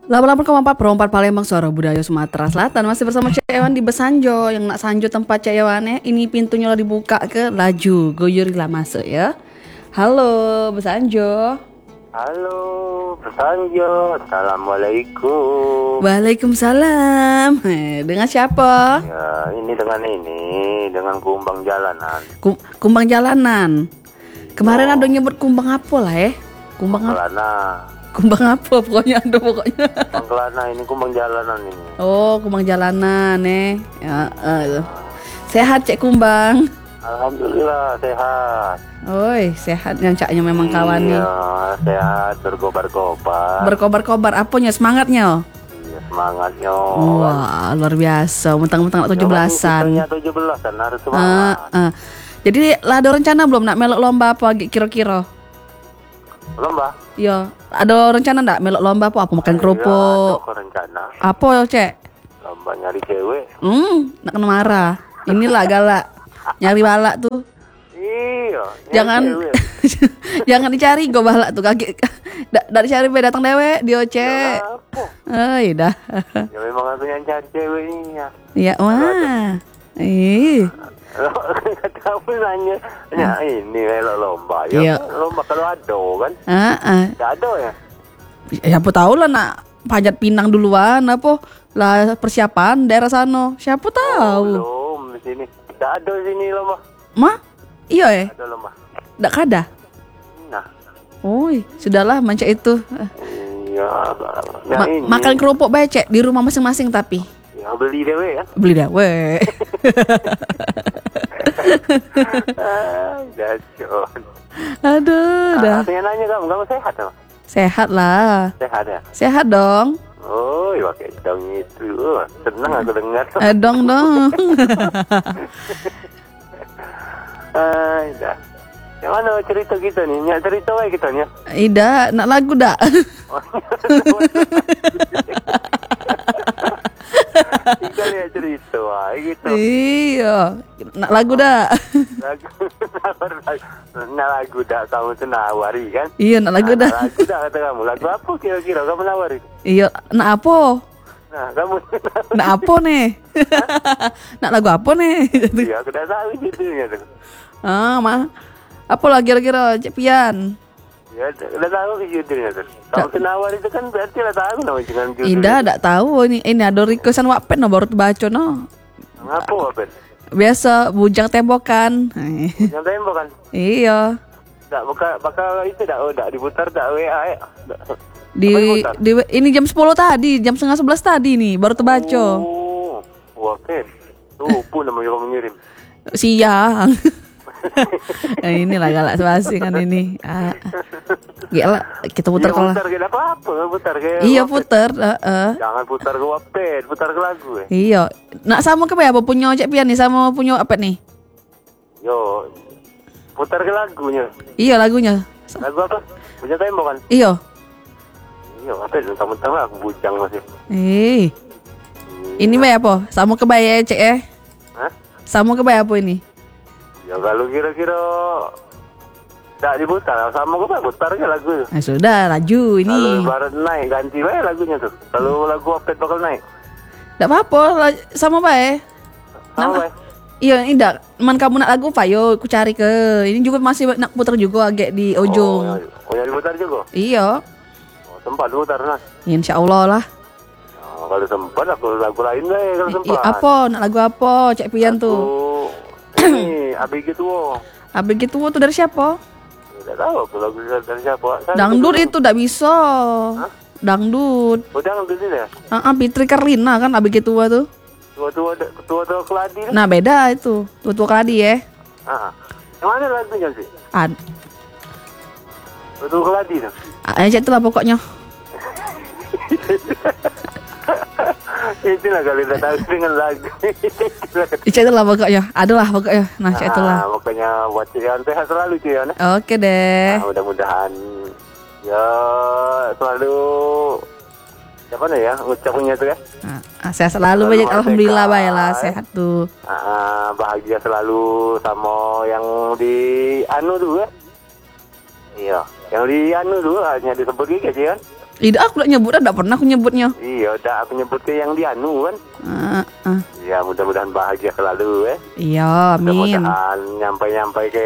88,4 Palembang Suara Budaya Sumatera Selatan. Masih bersama Cek Ewan di Besanjo. Yang nak sanjo tempat Cek Ewannya, ini pintunya lah dibuka ke laju. Goyurilah masuk ya. Halo Besanjo. Halo, Besanjo. Assalamualaikum. Waalaikumsalam. Dengan siapa? Ya, dengan kumbang jalanan. Kumbang jalanan. Kemarin ada nyebut kumbang apa lah Kumbang apa? Kelana. Kumbang apa pokoknya ada pokoknya. Kumbang kelana ini kumbang jalanan ini. Oh, kumbang jalanan ya. Sehat Cek Kumbang. Alhamdulillah sehat. Oi, sehat yang caknya memang kawan nih. Iya, sehat berkobar-kobar. Berkobar-kobar apanya semangatnya? Iya, semangatnya. Wah, luar biasa. Mentang-mentang 17-an. 17-an harus semangat. Jadi lah ada rencana belum nak melok lomba apa kira-kira? Lomba? Iya, ada rencana enggak melok lomba apa makan kerupuk? Ada rencana. Apa Cek? Lomba nyari cewek. Nak kena marah. Inilah galak. Nyari balak tuh. Iya. Jangan jangan dicari gue balak tuh kaki. Dari cari datang dewe dia Cek. Oh, dah. Ya memang aku yang cari ceweknya. Iya, wah. Kamu nanya ini melok lomba ya. Iya. Lomba kalau ada kan? Tidak ada ya? Ya apa tahu lah nak panjat pinang duluan apa lah persiapan daerah sana. Siapa tahu. Belum di sini. Tidak ada sini lomba. Mah? Iya Ada lomba. Nggak kada? Nah. Oi, sudahlah manca itu. Iya. Ini. Makan kerupuk becek di rumah masing-masing tapi. Ya beli dewe kan? Beli dewe. Dacon. Aduh, dah. Saya nanya kamu sehat apa? Sehat lah. Sehat ya? Sehat dong. Oh, iya pakai dong itu. Senang aku dengar. Dong. Dah. Yang mana cerita kita nih? Nyak cerita aja kita nih. Ida, nak lagu dak? Kita lihat cerita aja gitu. Iya, nak lagu dak? Nak lagu dak kamu tuh nawari kan? Iya, nak lagu dak. Lagu dak kata kamu. Lagu apa kira-kira kamu nawari? Iya, nak apa? Nah, kamu nak apa nih? Nak lagu apa nih? Iya, aku udah tahu judulnya tuh. Apa lah kira-kira Cek Pian? Ya, udah tahu judulnya tuh. Kalau kenawar itu kan berarti udah tahu nama dengan judulnya. Indah, tak tahu ini ada requestan Wapen baru baca no. Ngapa Wapen? Biasa bujang tembokan. Bujang tembokan. Iya. Tak bakal itu udah diputar WA ya. Ini jam 10 tadi, jam setengah 11 tadi nih baru terbaca. Oh, Wapen. Tuh pun namanya kamu ngirim. Siang. Inilah galak sebasi kan ini. Gila, kita putar kalau. Putar kayak apa? Putar kayak. Iya putar. Jangan putar ke Wapen, putar ke lagu ya. Iya. Nak sama ke apa punya Cek Pian nih sama punya apa nih? Yo, putar ke lagunya. Iya lagunya. Lagu apa? Punya tembok kan? Iya. Iya, apa mentang-mentang aku bujang masih. Ini apa? Sama ke ya Cek ya? Hah? Sama ke apa ini? Ya kalau kira-kira tak diputar, sama gue putar ke lagu. Sudah laju ini. Kalau barat naik ganti bae lagunya tuh. Kalau lagu update bakal naik. Tidak apa-apa, sama bae. Sama bae. Iya, tidak. Man kamu nak lagu apa? Yo, aku cari ke. Ini juga masih nak putar juga agak di ujung. Oh, ya diputar juga? Iya. Oh, sempat putar nah. Insya Allah lah. Oh, kalau sempat aku lagu lain deh kalau sempat. Apa? Nak lagu apa? Cek Pian tuh. Ini ABG tuh. ABG tuh dari siapa? Tidak tahu aku lagu dari siapa. Dangdut itu tidak bisa. Hah? Dangdut. Oh, dangdut ini ya? Fitri Karlina kan ABG tua tuh. Tua keladi kan? Nah beda itu. Tua keladi ya. Yang mana lagunya sih? Tua keladi tuh. Itulah pokoknya. Itulah kalau udah tahu dengan lagu. Itulah pokoknya. Adalah pokoknya. Nah itulah. Pokoknya buat Cian sehat selalu Cian. Oke deh. Mudah-mudahan ya selalu siapa nih ya ucapnya tuh ya. Sehat selalu banyak. Alhamdulillah baiklah sehat tuh. Bahagia selalu sama yang di anu tuh ya. Iya. Yang di anu dulu hanya disebut gigi aja kan? Tidak, aku tak nyebut, tak pernah aku nyebutnya. Iya, dah aku nyebut ke yang di anu kan? Ya, mudah-mudahan bahagia selalu Iya, amin. Mudah-mudahan nyampai ke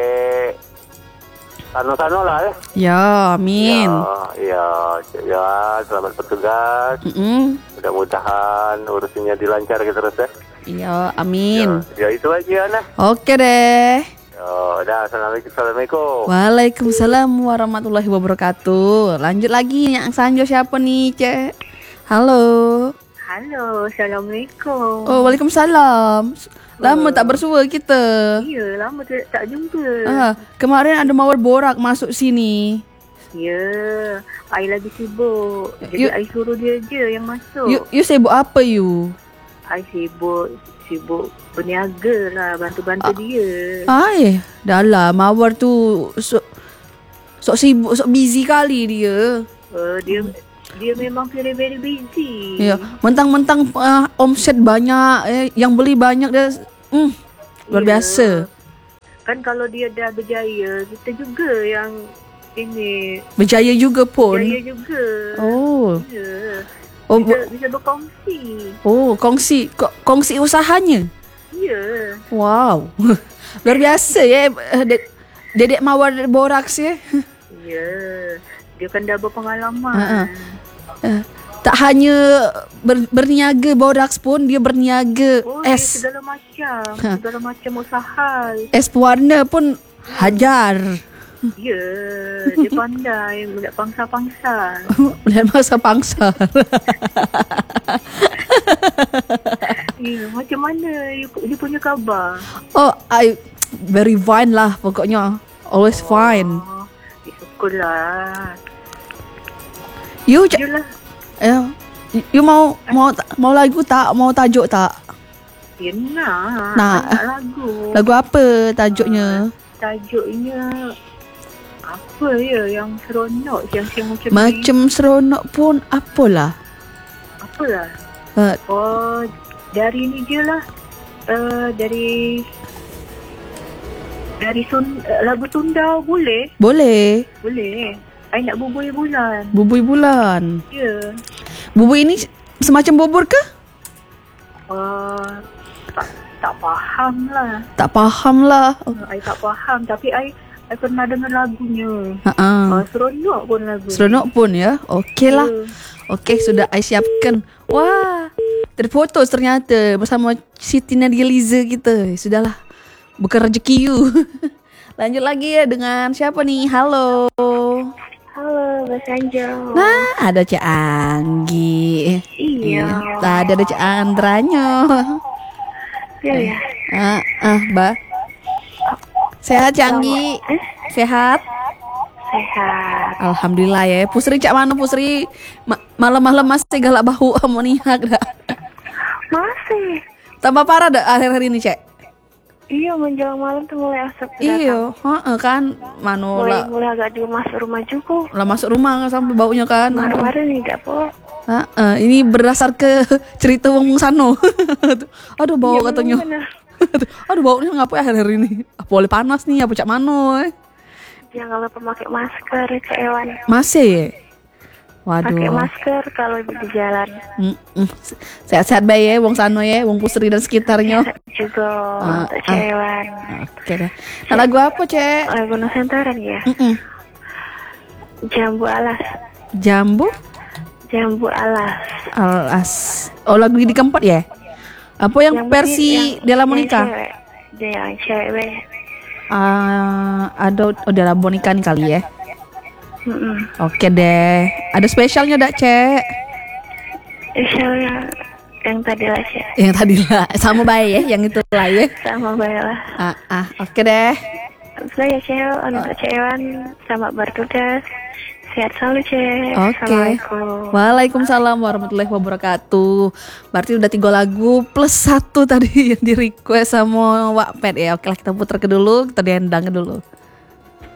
Sano-sano lah Ya, amin. Ya, selamat bertugas. Mudah-mudahan urusannya dilancar terus Iya, amin. Ya itu aja nah. Oke deh. Dah, assalamualaikum. Waalaikumsalam warahmatullahi wabarakatuh. Lanjut lagi yang Sanjo siapa nih, Cek? Halo. Halo, Assalamualaikum. Oh, waalaikumsalam. Lama tak bersua kita. Ya, lama tak jumpa. Kemarin ada mawar borak masuk sini. Ya, I lagi sibuk. Jadi I suruh dia je yang masuk. You sibuk apa you? I sibuk berniaga lah, bantu-bantu dia. Dah lah, mawar tu sok sibuk, sok busy kali dia. Dia memang very very busy. Ya, mentang-mentang omset banyak, yang beli banyak dia luar biasa. Kan kalau dia dah berjaya, kita juga yang ini berjaya juga pun. berjaya juga. Oh. Ya. Oh, bisa berkongsi. Oh, kongsi usahanya. Ya. Wow. Luar biasa ya, Dedek mawar boraks ya. Ya. Dia kan dah berpengalaman. Tak hanya berniaga boraks pun, dia berniaga Dia es. segala macam usaha. Es pewarna pun hajar. Ya, dia pandai melihat pangsa-pangsa. Melihat masa pangsa. Ya, macam mana dia punya khabar? Oh, I very fine lah pokoknya. Always fine. Syukurlah. You Yalah. You mau lagu tak? Mau tajuk tak? Ya nak. Nak. Lagu. Lagu apa tajuknya? Tajuknya apa ya yang seronok, yang Macam seronok pun apalah. Apalah. Dari ni je lah. Dari lagu Sunda boleh? Boleh. I nak bubui bulan. Bubui bulan. Ya. Bubui ini semacam bubur ke? Tak faham lah. Tak faham lah. I tak faham, tapi I pernah dengar lagunya. Seronok pun lagu. Seronok pun ya. Okey lah. Ya. Okey, sudah I siapkan. Wah, terfoto ternyata bersama Siti Nadia Liza kita. Sudahlah, bukan rezeki you. Lanjut lagi ya dengan siapa nih? Halo. Halo, Mbak Sanjo. Nah, ada Cik Anggi. Iya. Tadi ada Cik Andranya. Ya. Mbak. Sehat Cik Anggi? Sehat? Sehat. Alhamdulillah ya. Pusri cak mana Pusri? Malam-malam masih galak bahu amoniak dah. Masih. Tambah parah dah akhir-akhir ini Cek. Iya, menjelang malam tuh mulai asap datang. Iya, kan mano lah. Mulai agak di masuk rumah juga. Lah masuk rumah sampai baunya kan. Kemarin nih gak po. Ini berdasar ke cerita wong sano. Aduh bau Iya, katanya. Aduh baunya ngapain akhir-akhir ini? Apa oleh panas nih? Apa cak mano? Jangan lupa pakai masker, Cak Ewan. Masih ya? Waduh. Pakai masker kalau di jalan. Sehat-sehat baik ya, wong sano ya, wong Pusri dan sekitarnya. Juga untuk Cak Ewan. Oke deh. Nah, lagu apa Cek? Lagu Nusantara ya. Jambu Alas. Jambu Alas. Oh, lagu di keempat ya? Apa yang versi Della Monica? Yang cewek. Ada Della Monica nih kali ya. Oke deh. Ada spesialnya dak Cek? Spesialnya yang tadi lah Cek. Yang tadi lah. Sama baik ya, yang itu lah ya. Sama baik lah. Oke deh. Saya Cek, untuk Cek Ewan, selamat bertugas. Sehat selalu Cek. Oke. Assalamualaikum. Waalaikumsalam warahmatullahi wabarakatuh. Berarti udah 3 lagu plus 1 tadi yang di request sama Wak Pet ya. Oke lah, kita putar ke dulu, kita diendang ke dulu.